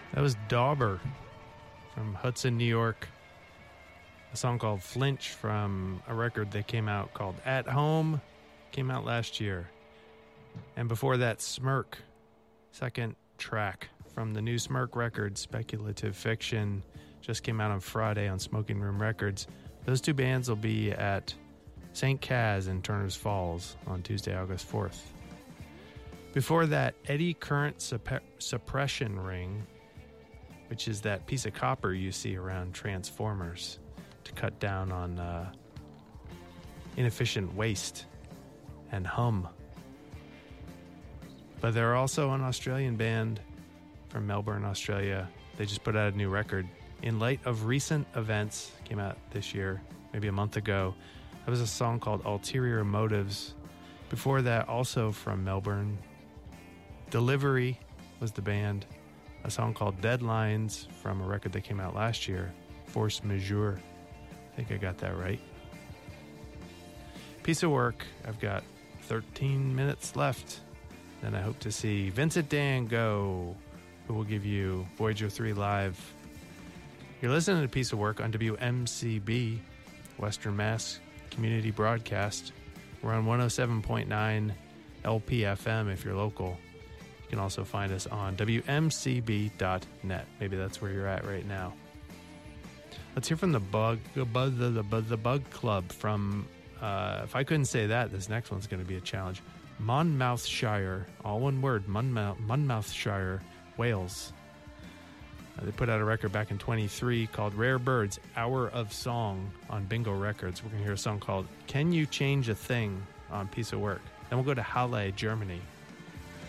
That was Dauber from Hudson, New York. A song called Flinch from a record that came out called At Home. Came out last year. And before that, Smirk. Second track from the new Smirk record, Speculative Fiction. Just came out on Friday on Smoking Room Records. Those two bands will be at St. Kaz in Turner's Falls on Tuesday, August 4th. Before that, Eddy Current Suppression Ring, which is that piece of copper you see around transformers to cut down on inefficient waste and hum. But they're also an Australian band from Melbourne, Australia. They just put out a new record. In light of recent events, came out this year, maybe a month ago. That was a song called Ulterior Motives. Before that, also from Melbourne, Delivery was the band. A song called Deadlines from a record that came out last year, Force Majeure. I think I got that right. Piece of work. I've got 13 minutes left. Then I hope to see Vincent Dan go, who will give you Voyager 3 Live. You're listening to Piece of Work on WMCB, Western Mass Community Broadcast. We're on 107.9 LPFM if you're local. You can also find us on WMCB.net. Maybe that's where you're at right now. Let's hear from the Bug Club from, if I couldn't say that, this next one's going to be a challenge. Monmouthshire, all one word, Monmouthshire, Wales. They put out a record back in 23 called Rare Birds, Hour of Song on Bingo Records. We're going to hear a song called Can You Change a Thing on Piece of Work. Then we'll go to Halle, Germany.